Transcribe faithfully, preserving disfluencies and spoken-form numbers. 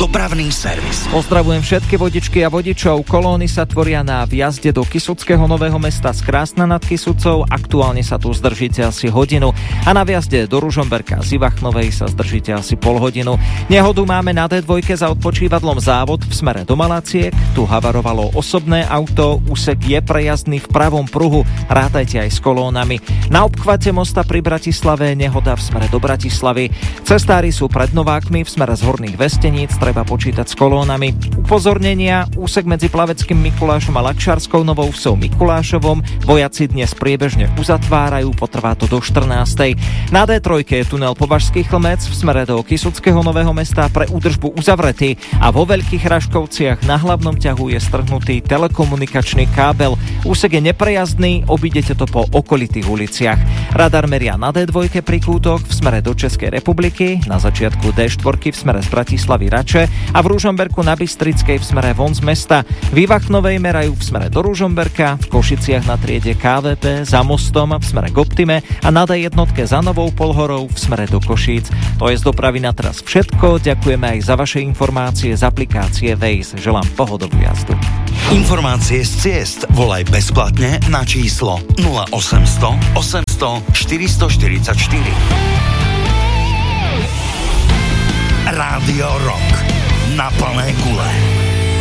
Dopravný servis. Pozdravujem všetky vodičky a vodičov. Kolóny sa tvoria na vjazde do Kysuckého Nového Mesta z Krásna nad Kysucou. Aktuálne sa tu zdržíte asi hodinu. A na vjazde do Ružomberka z Ivachnovej sa zdržíte asi pol hodinu. Nehodu máme na dé dva za odpočívadlom Závod v smere do Malaciek. Tu havarovalo osobné auto. Úsek je prejazdný v pravom pruhu. Rátajte aj s kolónami. Na obchvate mosta pri Bratislave nehoda v smere do Bratislavy. Cestári sú pred Novákmi v smere z Horných Vesteníc. Treba počítať s kolónami. Upozornenia: úsek medzi Plaveckým Mikulášom a Lakšarskou Novou Vsou Mikulášovom vojaci dnes priebežne uzatvárajú, potrvá to do štrnástej. Na dé tri je tunel Považský Chlmec v smere do Kysuckého Nového Mesta pre údržbu uzavretý a vo Veľkých Raškovciach na hlavnom ťahu je strhnutý telekomunikačný kábel. Úsek je neprejazdný, obídete to po okolitých uliciach. Radar meria na dé dva pri kútoch v smere do Českej republiky, na začiatku dé štyri v smere z Bratislavy Rače a v Ružomberku na Bystrickej v smere von z mesta. V Ivachnovej merajú v smere do Ružomberka, v Košiciach na triede ká vé pé, za mostom v smere k Optime a na dé jedna za Novou Polhorou v smere do Košíc. To je z dopravy na teraz všetko. Ďakujeme aj za vaše informácie z aplikácie Waze. Želám pohodovú jazdu. Informácie z ciest volaj bezplatne na číslo nula osemsto osemsto štyristo štyridsaťštyri. Rádio Rock na plné gule.